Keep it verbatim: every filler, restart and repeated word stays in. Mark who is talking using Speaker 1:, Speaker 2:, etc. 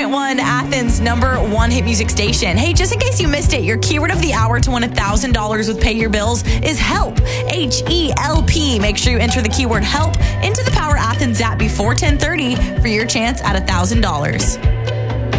Speaker 1: one, Athens' number one hit music station. Hey, just in case you missed it, your keyword of the hour to win one thousand dollars with Pay Your Bills is HELP. H E L P. Make sure you enter the keyword HELP into the Power Athens app before ten thirty for your chance at one thousand dollars.